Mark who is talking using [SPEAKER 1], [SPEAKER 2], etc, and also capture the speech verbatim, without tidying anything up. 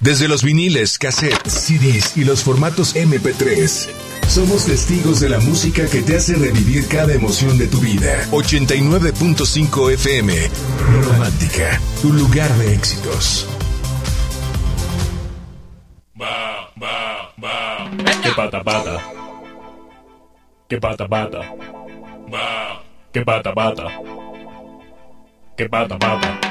[SPEAKER 1] Desde los viniles, cassettes, C Ds y los formatos eme pe tres, somos testigos de la música que te hace revivir cada emoción de tu vida. ochenta y nueve punto cinco efe eme, Romántica, tu lugar de éxitos.
[SPEAKER 2] Va, va, va. Que pata pata. Que pata pata. Va. Que pata pata. Que pata pata.